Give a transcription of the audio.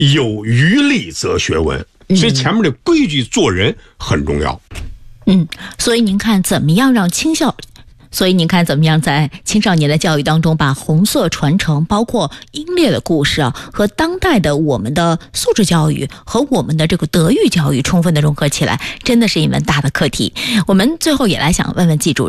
有余力则学文，所以前面的规矩做人很重要。 所以您看怎么样在青少年的教育当中把红色传承，包括英烈的故事和当代的我们的素质教育和我们的这个德育教育充分的融合起来，真的是一门大的课题。我们最后也来想问问季主任。